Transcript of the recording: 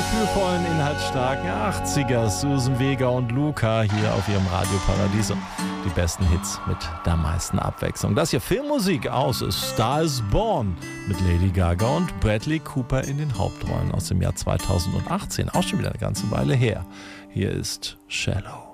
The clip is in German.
gefühlvollen, inhaltsstarken 80er. Susan Vega und Luca hier auf ihrem Radio Paradiso. Die besten Hits mit der meisten Abwechslung. Das hier Filmmusik aus Star is Born mit Lady Gaga und Bradley Cooper in den Hauptrollen aus dem Jahr 2018. Auch schon wieder eine ganze Weile her. Hier ist Shallow.